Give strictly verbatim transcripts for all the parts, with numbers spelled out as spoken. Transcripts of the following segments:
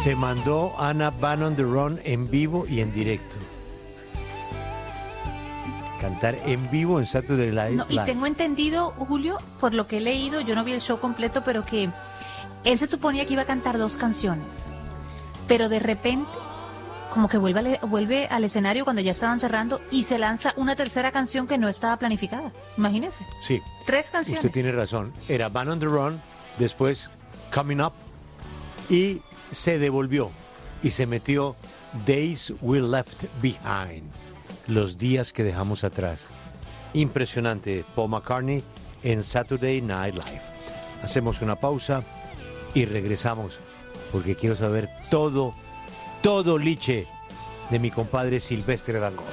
Se mandó Anna Van on the Run en vivo y en directo. Cantar en vivo en Saturday Night No, y Live. tengo entendido, Julio, por lo que he leído, yo no vi el show completo, pero que él se suponía que iba a cantar dos canciones, pero de repente como que vuelve al, vuelve al escenario cuando ya estaban cerrando y se lanza una tercera canción que no estaba planificada. Imagínese. Sí. Tres canciones. Usted tiene razón. Era Van on the Run, después Coming Up y se devolvió y se metió Days We Left Behind, los días que dejamos atrás. Impresionante, Paul McCartney en Saturday Night Live. Hacemos una pausa y regresamos porque quiero saber todo, todo liche de mi compadre Silvestre Dangond.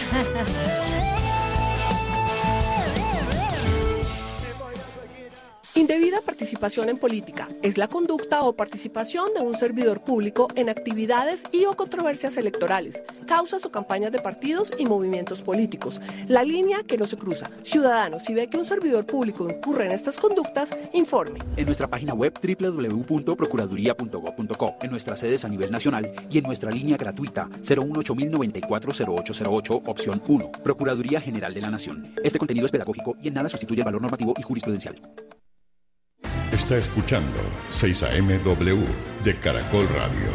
Indebida participación en política es la conducta o participación de un servidor público en actividades y o controversias electorales, causas o campañas de partidos y movimientos políticos. La línea que no se cruza. Ciudadano, si ve que un servidor público incurre en estas conductas, informe. En nuestra página web doble u doble u doble u punto procuraduría punto gob punto co, en nuestras sedes a nivel nacional y en nuestra línea gratuita cero uno ocho mil noventa y cuatro cero ocho cero ocho, opción uno. Procuraduría General de la Nación. Este contenido es pedagógico y en nada sustituye el valor normativo y jurisprudencial. Está escuchando seis A M W de Caracol Radio.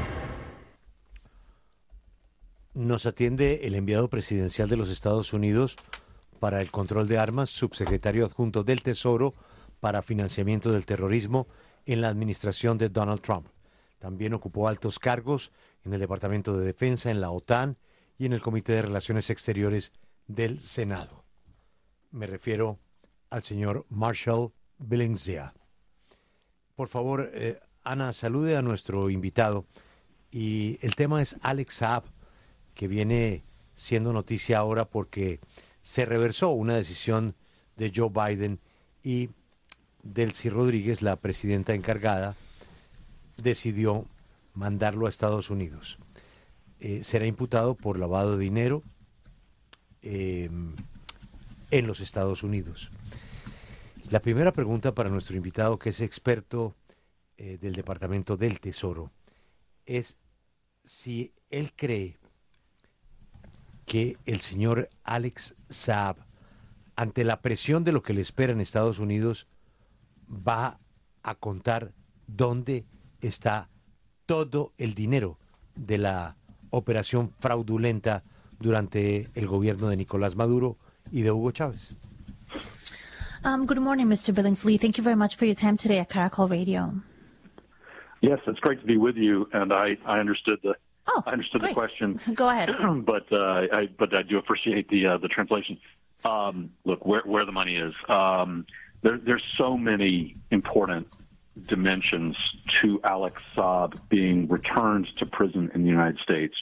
Nos atiende el enviado presidencial de los Estados Unidos para el control de armas, subsecretario adjunto del Tesoro para financiamiento del terrorismo en la administración de Donald Trump. También ocupó altos cargos en el Departamento de Defensa, en la OTAN y en el Comité de Relaciones Exteriores del Senado. Me refiero al señor Marshall Billingham. Por favor, eh, Ana, salude a nuestro invitado. Y el tema es Alex Saab, que viene siendo noticia ahora porque se reversó una decisión de Joe Biden y Delcy Rodríguez, la presidenta encargada, decidió mandarlo a Estados Unidos. Eh, será imputado por lavado de dinero eh, en los Estados Unidos. La primera pregunta para nuestro invitado, que es experto eh, del Departamento del Tesoro, es si él cree que el señor Alex Saab, ante la presión de lo que le espera en Estados Unidos, va a contar dónde está todo el dinero de la operación fraudulenta durante el gobierno de Nicolás Maduro y de Hugo Chávez. Um, good morning, Mister Billingsley. Thank you very much for your time today at Caracol Radio. Yes, it's great to be with you, and I, I understood the oh, I understood great. the question. Go ahead. but uh, I but I do appreciate the uh, the translation. Um, look, where where the money is. Um, there, there's so many important dimensions to Alex Saab being returned to prison in the United States.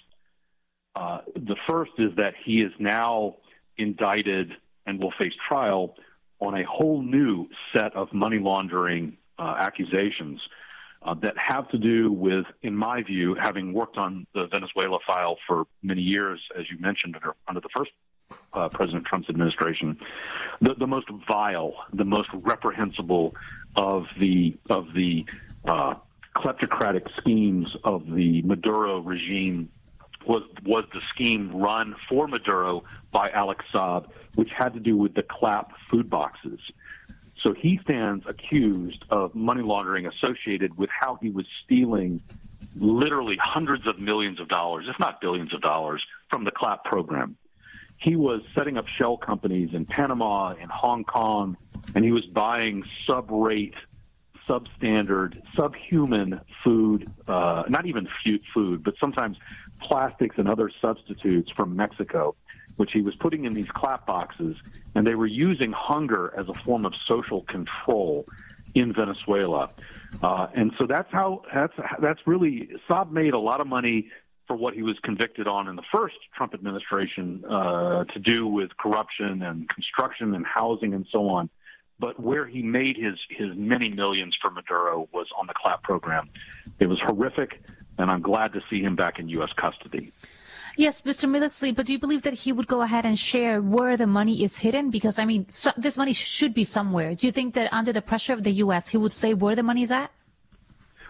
Uh, the first is that he is now indicted and will face trial on a whole new set of money laundering uh, accusations uh, that have to do with, in my view, having worked on the Venezuela file for many years, as you mentioned, under, under the first uh, President Trump's administration, the, the most vile, the most reprehensible of the of the uh, kleptocratic schemes of the Maduro regime was was the scheme run for Maduro by Alex Saab, which had to do with the clap food boxes. So he stands accused of money laundering associated with how he was stealing literally hundreds of millions of dollars, if not billions of dollars, from the clap program. He was setting up shell companies in Panama, in Hong Kong, and he was buying sub-rate, substandard, subhuman food, uh, not even food, but sometimes plastics and other substitutes from Mexico, which he was putting in these clap boxes, and they were using hunger as a form of social control in Venezuela. Uh, and so that's how, that's, that's really, Saab made a lot of money for what he was convicted on in the first Trump administration uh, to do with corruption and construction and housing and so on. But where he made his, his many millions for Maduro was on the clap program. It was horrific, and I'm glad to see him back in U S custody. Yes, Mister Billingsley, but do you believe that he would go ahead and share where the money is hidden? Because, I mean, so, this money should be somewhere. Do you think that under the pressure of the U S, he would say where the money is at?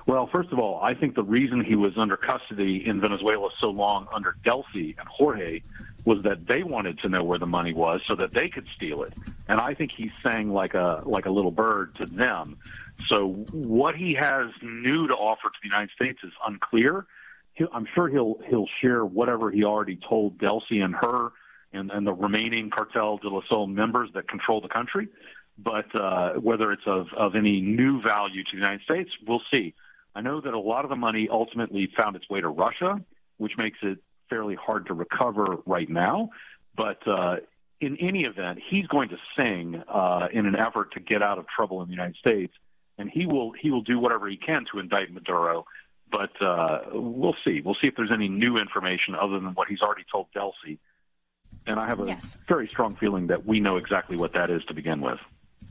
Well, first of all, I think the reason he was under custody in Venezuela so long under Delcy and Jorge was that they wanted to know where the money was so that they could steal it. And I think he sang like a like a little bird to them. So what he has new to offer to the United States is unclear. He'll, I'm sure he'll he'll share whatever he already told Delcy and her and, and the remaining Cartel de la Sol members that control the country. But uh, whether it's of, of any new value to the United States, we'll see. I know that a lot of the money ultimately found its way to Russia, which makes it fairly hard to recover right now. But uh, in any event, he's going to sing uh, in an effort to get out of trouble in the United States, and he will he will do whatever he can to indict Maduro. But uh, we'll see. We'll see if there's any new information other than what he's already told Delcy. And I have a yes. very strong feeling that we know exactly what that is to begin with.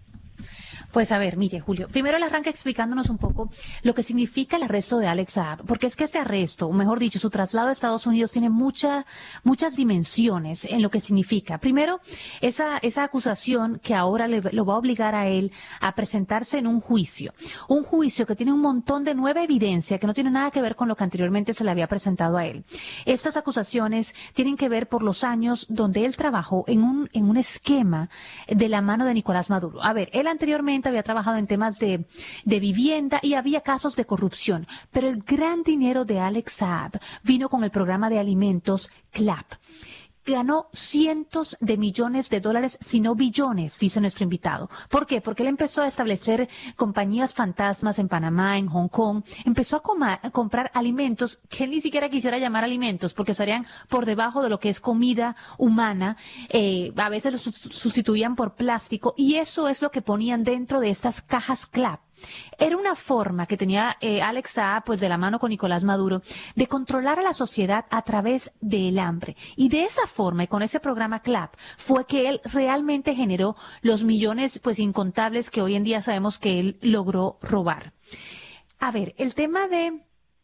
Pues a ver, mire, Julio, primero él arranca explicándonos un poco lo que significa el arresto de Alex Saab, porque es que este arresto, o mejor dicho, su traslado a Estados Unidos tiene mucha, muchas dimensiones en lo que significa. Primero, esa, esa acusación que ahora le, lo va a obligar a él a presentarse en un juicio, un juicio que tiene un montón de nueva evidencia que no tiene nada que ver con lo que anteriormente se le había presentado a él. Estas acusaciones tienen que ver por los años donde él trabajó en un, en un esquema de la mano de Nicolás Maduro. A ver, él anteriormente había trabajado en temas de, de vivienda y había casos de corrupción, pero el gran dinero de Alex Saab vino con el programa de alimentos CLAP. Ganó cientos de millones de dólares, si no billones, dice nuestro invitado. ¿Por qué? Porque él empezó a establecer compañías fantasmas en Panamá, en Hong Kong. Empezó a, coma, a comprar alimentos que él ni siquiera quisiera llamar alimentos, porque estarían por debajo de lo que es comida humana. Eh, a veces los sustituían por plástico, y eso es lo que ponían dentro de estas cajas CLAP. Era una forma que tenía eh, Alex Saab, pues de la mano con Nicolás Maduro, de controlar a la sociedad a través del hambre. Y de esa forma, y con ese programa CLAP, fue que él realmente generó los millones pues incontables que hoy en día sabemos que él logró robar. A ver, el tema de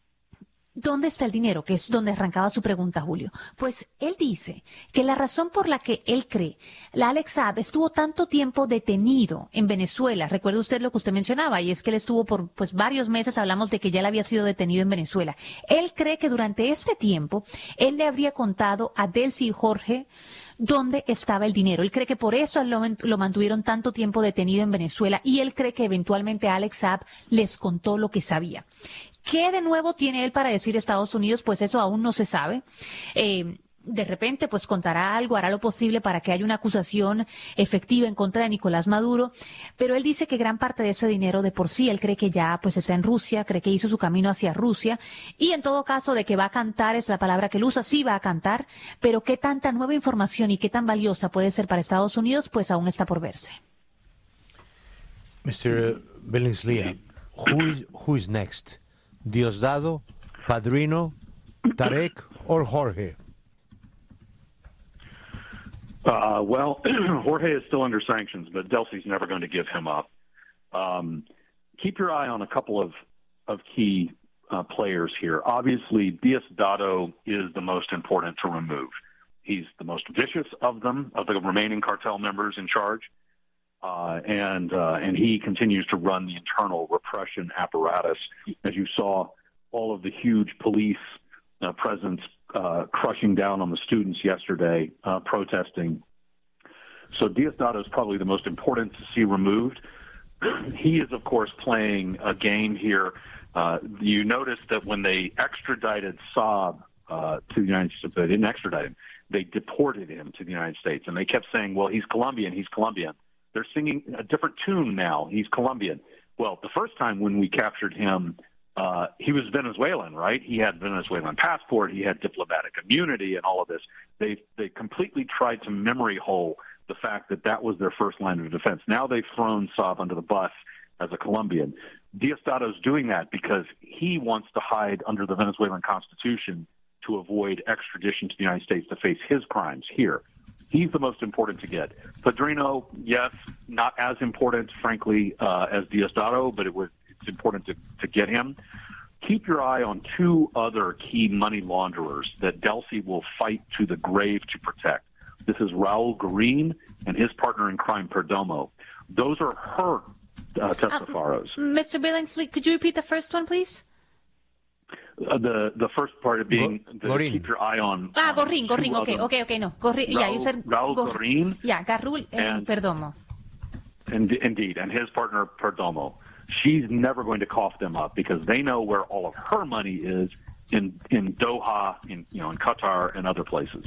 ¿dónde está el dinero? Que es donde arrancaba su pregunta, Julio. Pues él dice que la razón por la que él cree, la Alex Saab estuvo tanto tiempo detenido en Venezuela, recuerda usted lo que usted mencionaba, y es que él estuvo por pues varios meses, hablamos de que ya él había sido detenido en Venezuela. Él cree que durante este tiempo, él le habría contado a Delcy y Jorge dónde estaba el dinero. Él cree que por eso lo, lo mantuvieron tanto tiempo detenido en Venezuela, y él cree que eventualmente Alex Saab les contó lo que sabía. ¿Qué de nuevo tiene él para decir Estados Unidos? Pues eso aún no se sabe. Eh, de repente, pues contará algo, hará lo posible para que haya una acusación efectiva en contra de Nicolás Maduro, pero él dice que gran parte de ese dinero de por sí, él cree que ya pues está en Rusia, cree que hizo su camino hacia Rusia, y en todo caso de que va a cantar, es la palabra que él usa, sí va a cantar, pero qué tanta nueva información y qué tan valiosa puede ser para Estados Unidos, pues aún está por verse. mister Billingslea, who is, who is next? Diosdado, Padrino, Tarek, or Jorge? Uh, well, Jorge is still under sanctions, but Delcy's never going to give him up. Um, keep your eye on a couple of, of key uh, players here. Obviously, Diosdado is the most important to remove. He's the most vicious of them, of the remaining cartel members in charge. Uh, and uh, and he continues to run the internal repression apparatus. As you saw, all of the huge police uh, presence uh, crushing down on the students yesterday, uh, protesting. So Diosdado is probably the most important to see removed. He is, of course, playing a game here. Uh, you notice that when they extradited Saab uh, to the United States, they didn't extradite him. They deported him to the United States, and they kept saying, well, he's Colombian, he's Colombian. They're singing a different tune now. He's Colombian. Well, the first time when we captured him, uh, he was Venezuelan, right? He had Venezuelan passport. He had diplomatic immunity and all of this. They they completely tried to memory hole the fact that that was their first line of defense. Now they've thrown Saab under the bus as a Colombian. Diosdado's doing that because he wants to hide under the Venezuelan constitution to avoid extradition to the United States to face his crimes here. He's the most important to get. Padrino, yes, not as important, frankly, uh, as Diosdado, but it was it's important to, to get him. Keep your eye on two other key money launderers that Delcy will fight to the grave to protect. This is Raul Guerin and his partner in crime, Perdomo. Those are her uh, testifiers. Uh, Mister Billingsley, could you repeat the first one, please? Uh, the the first part of being Go, to keep your eye on. Ah, um, Gorrin, Gorrin, two of okay, them. okay, okay, no. Gorrin, yeah, you said Raul Gor- Gorrin. Yeah, Garrul and, and- Perdomo. And, indeed, and his partner Perdomo. She's never going to cough them up because they know where all of her money is in in Doha, in you know, in Qatar, and other places.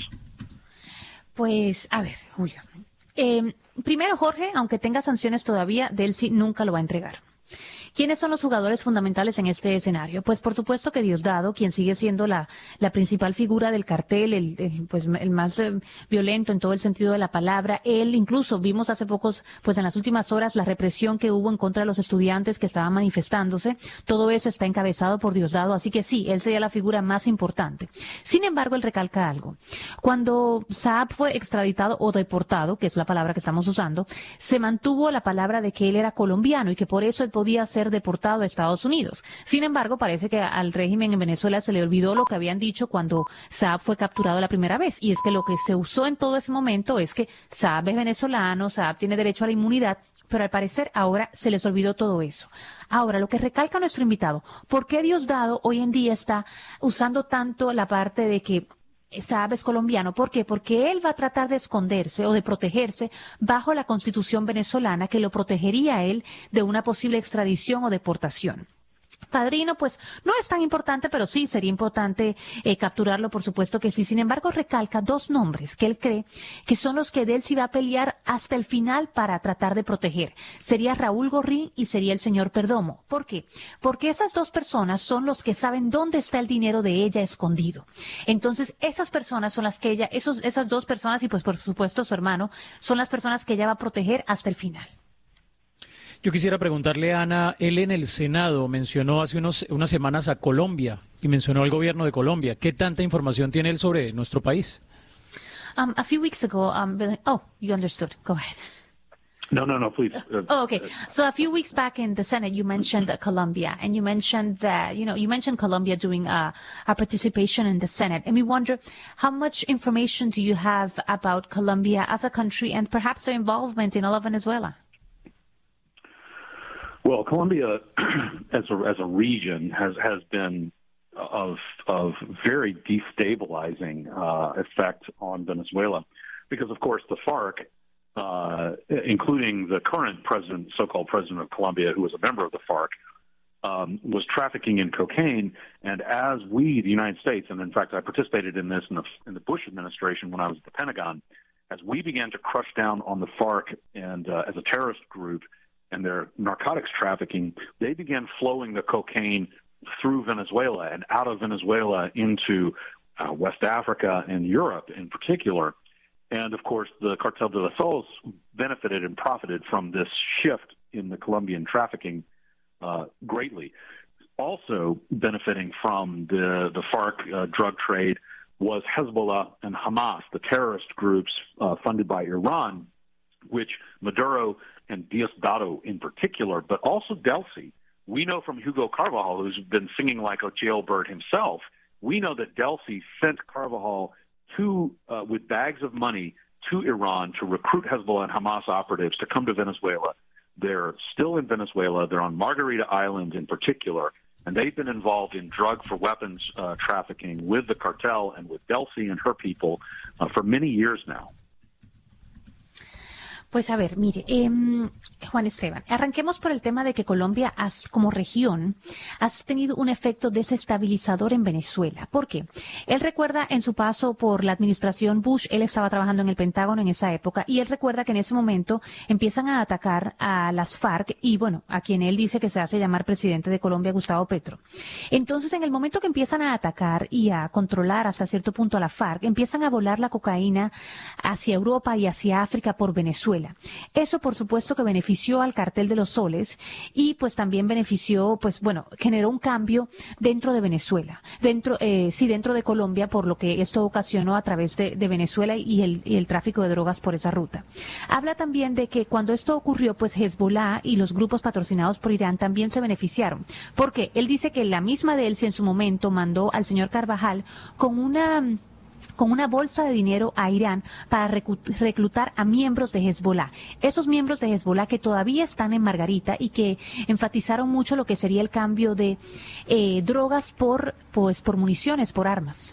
Pues, a ver, Julio. Eh, primero, Jorge, aunque tenga sanciones todavía, Delcy nunca lo va a entregar. ¿Quiénes son los jugadores fundamentales en este escenario? Pues por supuesto que Diosdado, quien sigue siendo la, la principal figura del cartel, el, el, pues, el más eh, violento en todo el sentido de la palabra. Él, incluso vimos hace pocos, pues en las últimas horas, la represión que hubo en contra de los estudiantes que estaban manifestándose. Todo eso está encabezado por Diosdado, así que sí, él sería la figura más importante. Sin embargo, él recalca algo. Cuando Saab fue extraditado o deportado, que es la palabra que estamos usando, se mantuvo la palabra de que él era colombiano y que por eso él podía ser deportado a Estados Unidos. Sin embargo, parece que al régimen en Venezuela se le olvidó lo que habían dicho cuando Saab fue capturado la primera vez, y es que lo que se usó en todo ese momento es que Saab es venezolano, Saab tiene derecho a la inmunidad, pero al parecer ahora se les olvidó todo eso. Ahora, lo que recalca nuestro invitado, ¿por qué Diosdado hoy en día está usando tanto la parte de que Saab es colombiano? ¿Por qué? Porque él va a tratar de esconderse o de protegerse bajo la Constitución venezolana que lo protegería a él de una posible extradición o deportación. Padrino, pues no es tan importante, pero sí sería importante eh, capturarlo, por supuesto que sí. Sin embargo, recalca dos nombres que él cree que son los que Delcy va a pelear hasta el final para tratar de proteger. Sería Raúl Gorrin y sería el señor Perdomo. ¿Por qué? Porque esas dos personas son los que saben dónde está el dinero de ella escondido. Entonces, esas personas son las que ella, esos, esas dos personas y pues por supuesto su hermano, son las personas que ella va a proteger hasta el final. Yo quisiera preguntarle a Ana, él en el Senado mencionó hace unos, unas semanas a Colombia y mencionó al gobierno de Colombia. ¿Qué tanta información tiene él sobre nuestro país? Um, a few weeks ago, um, oh, you understood. Go ahead. No, no, no, please. Uh, Oh, okay. So a few weeks back in the Senate, you mentioned uh, Colombia, and you mentioned that, you know, you mentioned Colombia during uh, our participation in the Senate. And we wonder, how much information do you have about Colombia as a country and perhaps their involvement in all of Venezuela? Well, Colombia, as a as a region, has has been of of very destabilizing uh, effect on Venezuela, because of course the FARC, uh, including the current president, so-called president of Colombia, who was a member of the FARC, um, was trafficking in cocaine. And as we, the United States, and in fact I participated in this in the in the Bush administration when I was at the Pentagon, as we began to crush down on the FARC and uh, as a terrorist group and their narcotics trafficking, they began flowing the cocaine through Venezuela and out of Venezuela into uh, West Africa and Europe in particular. And, of course, the Cartel de los Soles benefited and profited from this shift in the Colombian trafficking uh, greatly. Also benefiting from the, the FARC uh, drug trade was Hezbollah and Hamas, the terrorist groups uh, funded by Iran, which Maduro and Diosdado in particular, but also Delcy. We know from Hugo Carvajal, who's been singing like a jailbird himself, we know that Delcy sent Carvajal to, uh, with bags of money to Iran to recruit Hezbollah and Hamas operatives to come to Venezuela. They're still in Venezuela. They're on Margarita Island in particular, and they've been involved in drug for weapons uh, trafficking with the cartel and with Delcy and her people uh, for many years now. Pues a ver, mire, eh, Juan Esteban, arranquemos por el tema de que Colombia, has, como región, ha tenido un efecto desestabilizador en Venezuela. ¿Por qué? Él recuerda en su paso por la administración Bush, él estaba trabajando en el Pentágono en esa época, y él recuerda que en ese momento empiezan a atacar a las FARC y, bueno, a quien él dice que se hace llamar presidente de Colombia, Gustavo Petro. Entonces, en el momento que empiezan a atacar y a controlar hasta cierto punto a la FARC, empiezan a volar la cocaína hacia Europa y hacia África por Venezuela. Eso, por supuesto, que benefició al cartel de los soles y, pues, también benefició, pues, bueno, generó un cambio dentro de Venezuela, dentro, eh, sí, dentro de Colombia, por lo que esto ocasionó a través de, de Venezuela y el, y el tráfico de drogas por esa ruta. Habla también de que cuando esto ocurrió, pues, Hezbollah y los grupos patrocinados por Irán también se beneficiaron, porque él dice que la misma Delcy en su momento mandó al señor Carvajal con una con una bolsa de dinero a Irán para reclutar a miembros de Hezbollah. Esos miembros de Hezbollah que todavía están en Margarita y que enfatizaron mucho lo que sería el cambio de eh, drogas por, pues, por municiones, por armas.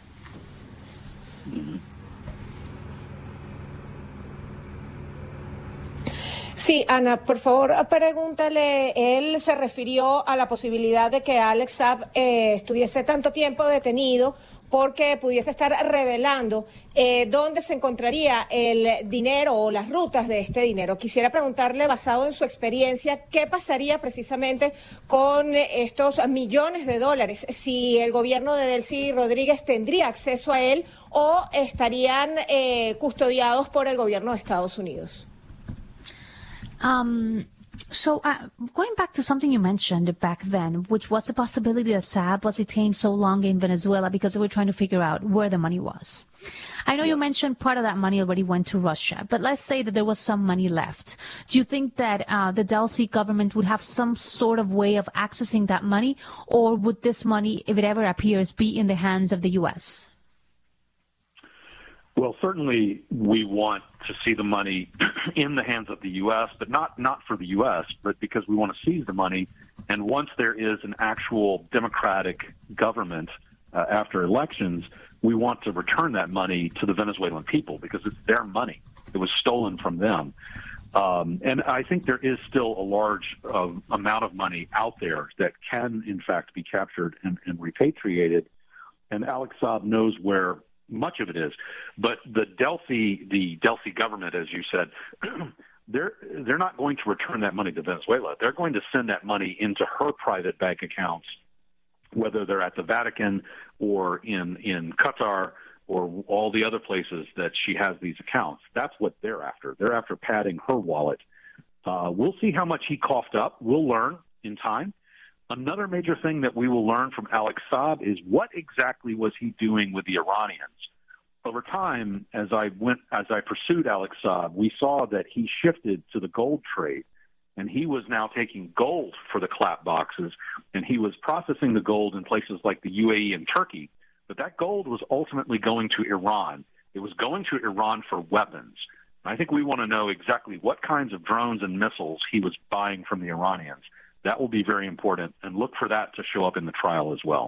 Sí, Ana, por favor, pregúntale, él se refirió a la posibilidad de que Alex Saab eh, estuviese tanto tiempo detenido porque pudiese estar revelando eh, dónde se encontraría el dinero o las rutas de este dinero. Quisiera preguntarle, basado en su experiencia, ¿qué pasaría precisamente con estos millones de dólares? Si el gobierno de Delcy Rodríguez tendría acceso a él o estarían eh, custodiados por el gobierno de Estados Unidos. Um, so uh, going back to something you mentioned back then, which was the possibility that Saab was detained so long in Venezuela because they were trying to figure out where the money was. I know you mentioned part of that money already went to Russia, but let's say that there was some money left. Do you think that uh, the Delcy government would have some sort of way of accessing that money, or would this money, if it ever appears, be in the hands of the U S? Well, certainly we want to see the money in the hands of the U S, but not, not for the U S, but because we want to seize the money. And once there is an actual democratic government uh, after elections, we want to return that money to the Venezuelan people because it's their money. It was stolen from them. Um, and I think there is still a large uh, amount of money out there that can, in fact, be captured and, and repatriated. And Alex Saab knows where much of it is, but the Delcy, the Delcy government, as you said, they're they're not going to return that money to Venezuela. They're going to send that money into her private bank accounts, whether they're at the Vatican or in in Qatar or all the other places that she has these accounts. That's what they're after. They're after padding her wallet. Uh, we'll see how much he coughed up. We'll learn in time. Another major thing that we will learn from Alex Saab is what exactly was he doing with the Iranians. Over time, as I went, as I pursued Alex Saab, we saw that he shifted to the gold trade, and he was now taking gold for the clap boxes, and he was processing the gold in places like the U A E and Turkey. But that gold was ultimately going to Iran. It was going to Iran for weapons. I think we want to know exactly what kinds of drones and missiles he was buying from the Iranians. That will be very important, and look for that to show up in the trial as well.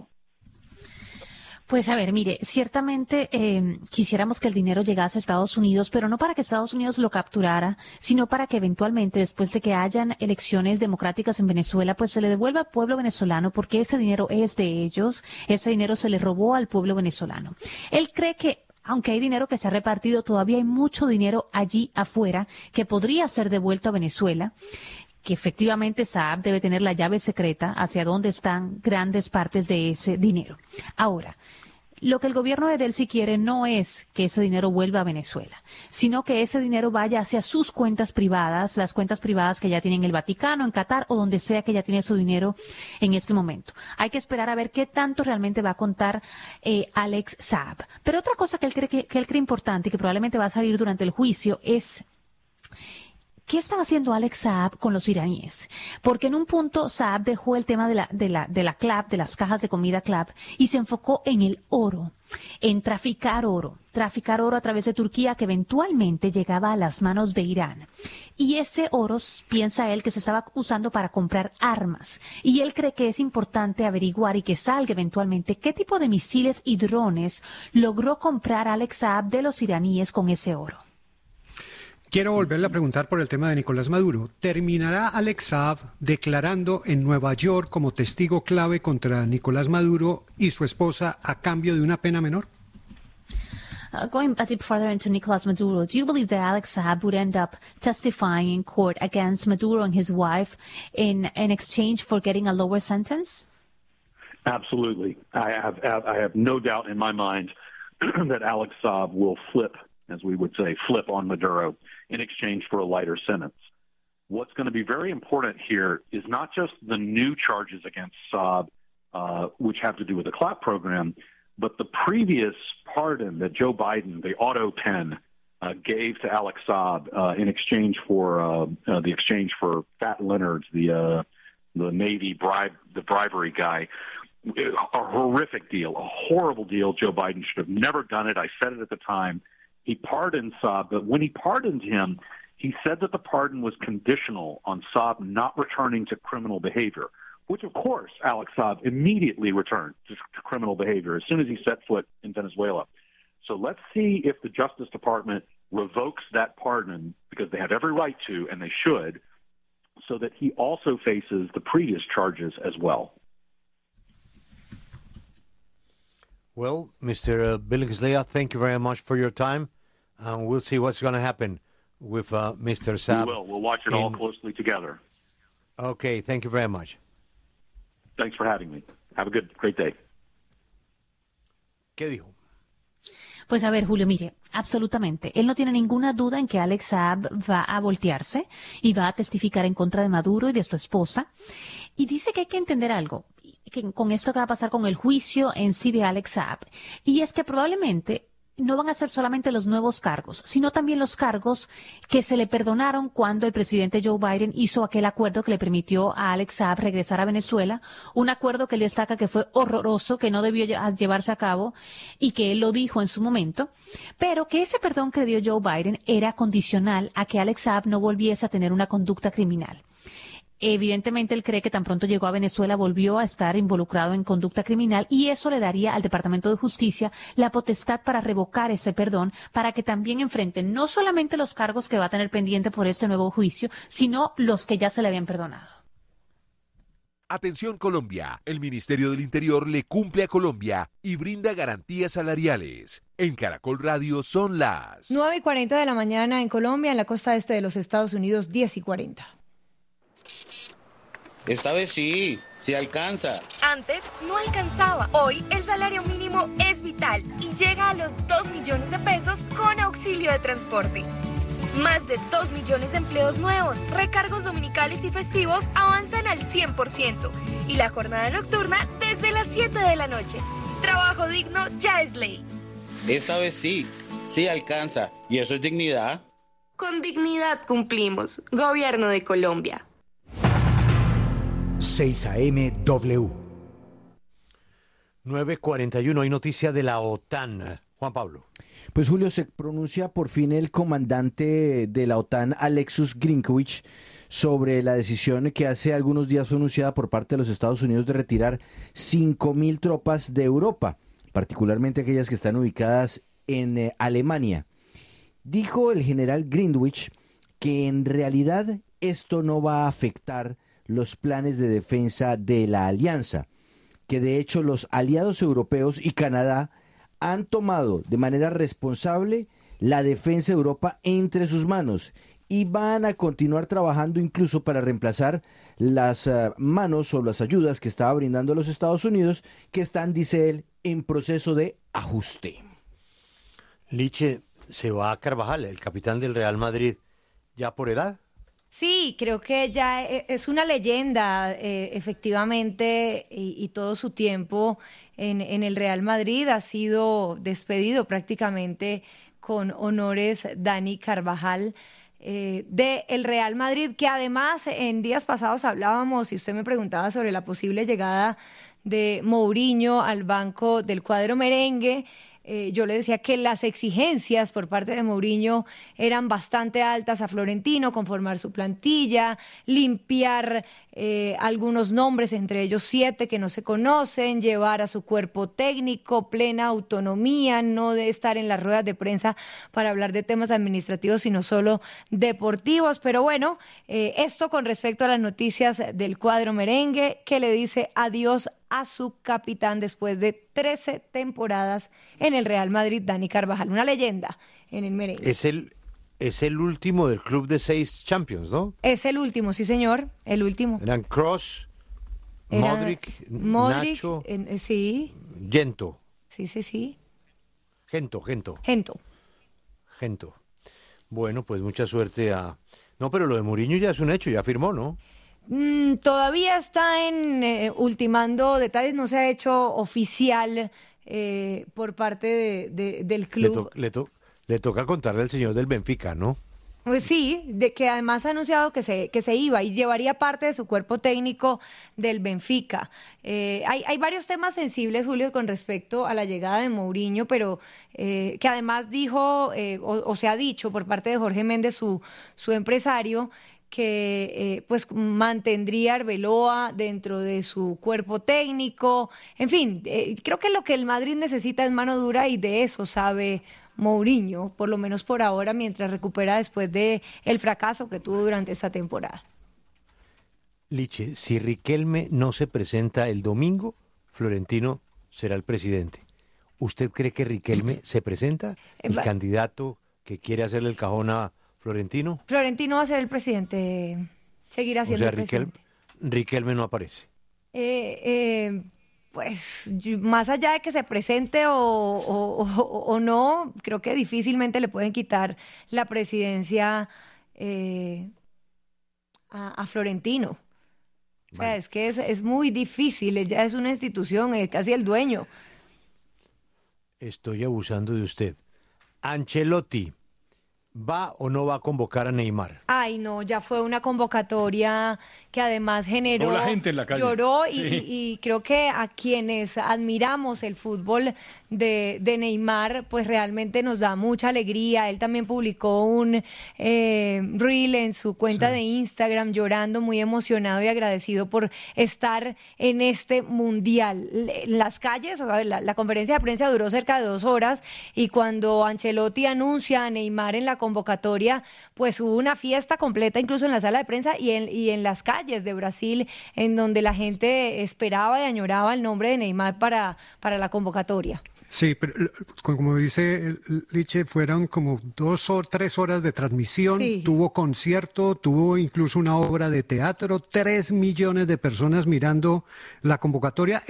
Pues a ver, mire, ciertamente eh, quisiéramos que el dinero llegase a Estados Unidos, pero no para que Estados Unidos lo capturara, sino para que eventualmente, después de que hayan elecciones democráticas en Venezuela, pues se le devuelva al pueblo venezolano, porque ese dinero es de ellos, ese dinero se le robó al pueblo venezolano. Él cree que aunque hay dinero que se ha repartido, todavía hay mucho dinero allí afuera que podría ser devuelto a Venezuela, que efectivamente Saab debe tener la llave secreta hacia dónde están grandes partes de ese dinero. Ahora, lo que el gobierno de Delcy quiere no es que ese dinero vuelva a Venezuela, sino que ese dinero vaya hacia sus cuentas privadas, las cuentas privadas que ya tienen el Vaticano, en Qatar o donde sea que ya tiene su dinero en este momento. Hay que esperar a ver qué tanto realmente va a contar eh, Alex Saab. Pero otra cosa que él cree que, que él cree importante y que probablemente va a salir durante el juicio es ¿qué estaba haciendo Alex Saab con los iraníes? Porque en un punto Saab dejó el tema de la, de la, de la clap, de las cajas de comida clap, y se enfocó en el oro, en traficar oro, traficar oro a través de Turquía que eventualmente llegaba a las manos de Irán. Y ese oro, piensa él, que se estaba usando para comprar armas. Y él cree que es importante averiguar y que salga eventualmente qué tipo de misiles y drones logró comprar Alex Saab de los iraníes con ese oro. Quiero volverle a preguntar por el tema de Nicolás Maduro. ¿Terminará Alex Saab declarando en Nueva York como testigo clave contra Nicolás Maduro y su esposa a cambio de una pena menor? Uh, going a bit further into Nicolás Maduro, do you believe that Alex Saab would end up testifying in court against Maduro and his wife in, in exchange for getting a lower sentence? Absolutely. I have, I have no doubt in my mind that Alex Saab will flip, as we would say, flip on Maduro in exchange for a lighter sentence. What's going to be very important here is not just the new charges against Saab, uh, which have to do with the clap program, but the previous pardon that Joe Biden, the auto pen, uh, gave to Alex Saab uh, in exchange for uh, uh, the exchange for Fat Leonard's, the uh, the Navy bribe, the bribery guy. a horrific deal, a horrible deal. Joe Biden should have never done it. I said it at the time. He pardoned Saab, but when he pardoned him, he said that the pardon was conditional on Saab not returning to criminal behavior, which, of course, Alex Saab immediately returned to, to criminal behavior as soon as he set foot in Venezuela. So let's see if the Justice Department revokes that pardon, because they have every right to, and they should, so that he also faces the previous charges as well. Well, Mister Billingslea, thank you very much for your time, and we'll see what's going to happen with uh, Mister Saab. We will. We'll watch it in... all closely together. Okay, thank you very much. Thanks for having me. Have a good, great day. ¿Qué dijo? Pues a ver, Julio, mire, absolutamente. Él no tiene ninguna duda en que Alex Saab va a voltearse y va a testificar en contra de Maduro y de su esposa. Y dice que hay que entender algo, que con esto que va a pasar con el juicio en sí de Alex Saab. Y es que probablemente no van a ser solamente los nuevos cargos, sino también los cargos que se le perdonaron cuando el presidente Joe Biden hizo aquel acuerdo que le permitió a Alex Saab regresar a Venezuela, un acuerdo que él destaca que fue horroroso, que no debió llevarse a cabo y que él lo dijo en su momento, pero que ese perdón que le dio Joe Biden era condicional a que Alex Saab no volviese a tener una conducta criminal. Evidentemente, él cree que tan pronto llegó a Venezuela volvió a estar involucrado en conducta criminal y eso le daría al Departamento de Justicia la potestad para revocar ese perdón, para que también enfrente no solamente los cargos que va a tener pendiente por este nuevo juicio, sino los que ya se le habían perdonado. Atención Colombia, el Ministerio del Interior le cumple a Colombia y brinda garantías salariales. En Caracol Radio son las nueve y cuarenta de la mañana en Colombia, en la costa este de los Estados Unidos, diez y cuarenta. Esta vez sí, sí alcanza. Antes no alcanzaba. Hoy el salario mínimo es vital y llega a los dos millones de pesos con auxilio de transporte. Más de dos millones de empleos nuevos, recargos dominicales y festivos avanzan al cien por ciento y la jornada nocturna desde las siete de la noche. Trabajo digno ya es ley. Esta vez sí, sí alcanza. ¿Y eso es dignidad? Con dignidad cumplimos. Gobierno de Colombia. seis A M W. nueve cuarenta y uno, hay noticia de la OTAN. Juan Pablo. Pues Julio, se pronuncia por fin el comandante de la OTAN, Alexus Grinkowicz, sobre la decisión que hace algunos días fue anunciada por parte de los Estados Unidos de retirar cinco mil tropas de Europa, particularmente aquellas que están ubicadas en eh, Alemania. Dijo el general Grinkowicz que en realidad esto no va a afectar los planes de defensa de la alianza, que de hecho los aliados europeos y Canadá han tomado de manera responsable la defensa de Europa entre sus manos y van a continuar trabajando incluso para reemplazar las uh, manos o las ayudas que estaba brindando los Estados Unidos, que están, dice él, en proceso de ajuste. Liche, se va a Carvajal, el capitán del Real Madrid, ya por edad. Sí, creo que ya es una leyenda, eh, efectivamente, y, y todo su tiempo en, en el Real Madrid ha sido despedido prácticamente con honores Dani Carvajal, eh, de el Real Madrid, que además en días pasados hablábamos y usted me preguntaba sobre la posible llegada de Mourinho al banco del cuadro merengue. Eh, yo le decía que las exigencias por parte de Mourinho eran bastante altas a Florentino, conformar su plantilla, limpiar eh, algunos nombres, entre ellos siete que no se conocen, llevar a su cuerpo técnico, plena autonomía, no de estar en las ruedas de prensa para hablar de temas administrativos, sino solo deportivos. Pero bueno, eh, esto con respecto a las noticias del cuadro merengue, que le dice adiós a su capitán después de trece temporadas en el Real Madrid, Dani Carvajal, una leyenda en el merengue. Es el, es el último del club de seis Champions, ¿no? Es el último, sí señor, el último. Eran Kroos, Era Modric, Modric, Nacho, eh, sí. Gento. Sí, sí, sí. Gento, Gento. Gento. Gento. Bueno, pues mucha suerte a... No, pero lo de Mourinho ya es un hecho, ya firmó, ¿no? Mm, todavía está en eh, ultimando detalles, no se ha hecho oficial eh, por parte de, de, del club. Le, to, le, to, le toca contarle al señor del Benfica, ¿no? Pues sí, de que además ha anunciado que se, que se iba y llevaría parte de su cuerpo técnico del Benfica. Eh, hay, hay varios temas sensibles, Julio, con respecto a la llegada de Mourinho, pero eh, que además dijo, eh, o, o se ha dicho por parte de Jorge Méndez, su, su empresario, que eh, pues mantendría a Arbeloa dentro de su cuerpo técnico. En fin, eh, creo que lo que el Madrid necesita es mano dura y de eso sabe Mourinho, por lo menos por ahora, mientras recupera después de el fracaso que tuvo durante esta temporada. Liche, si Riquelme no se presenta el domingo, Florentino será el presidente. ¿Usted cree que Riquelme se presenta, el candidato que quiere hacerle el cajón a Florentino? Florentino va a ser el presidente, seguirá siendo o sea, el presidente. Riquelme, Riquelme no aparece. Eh, eh, pues más allá de que se presente o, o, o, o no, creo que difícilmente le pueden quitar la presidencia eh, a, a Florentino. O sea, vale. es que es, es muy difícil, ella es una institución, es casi el dueño. Estoy abusando de usted. Ancelotti, ¿va o no va a convocar a Neymar? Ay, no, ya fue una convocatoria que además generó, no, la gente en la calle. lloró y, sí. y, y creo que a quienes admiramos el fútbol de, de Neymar, pues realmente nos da mucha alegría. Él también publicó un eh, reel en su cuenta sí. de Instagram llorando, muy emocionado y agradecido por estar en este mundial. En las calles, a ver, la, la conferencia de prensa duró cerca de dos horas y cuando Ancelotti anuncia a Neymar en la convocatoria, pues hubo una fiesta completa incluso en la sala de prensa y en, y en las calles de Brasil, en donde la gente esperaba y añoraba el nombre de Neymar para, para la convocatoria. Sí, pero como dice Liche, fueron como dos o tres horas de transmisión, sí. tuvo concierto, tuvo incluso una obra de teatro, tres millones de personas mirando la convocatoria.